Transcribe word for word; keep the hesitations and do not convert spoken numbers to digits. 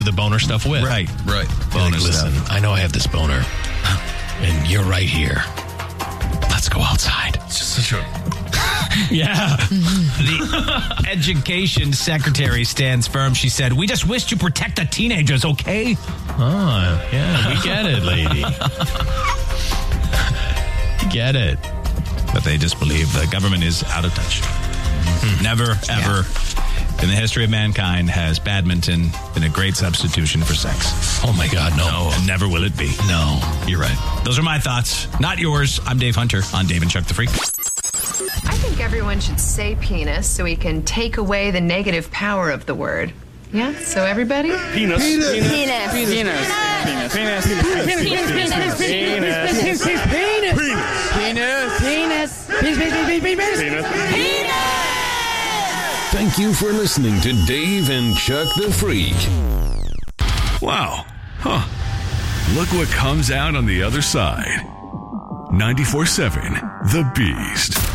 the boner stuff with. Right, right. Like, listen, I know I have this boner, and you're right here. Let's go outside. It's just such a... Yeah. The education secretary stands firm. She said, we just wish to protect the teenagers, okay? Oh, yeah, we get it, lady. Get it. But they just believe the government is out of touch. Mm-hmm. Never, ever in the history of mankind has badminton been a great substitution for sex. Oh, my God, no. No, and never will it be. No. You're right. Those are my thoughts, not yours. I'm Dave Hunter on Dave and Chuck the Freak. I think everyone should say penis so we can take away the negative power of the word. Yeah? So everybody? Penis. Penis. Penis. Penis. Penis. Penis. Penis. Penis. Penis. Penis. Penis. Penis. Penis. Penis. Penis. Thank you for listening to Dave and Chuck the Freak. Wow. Huh. Look what comes out on the other side. ninety-four seven The Beast.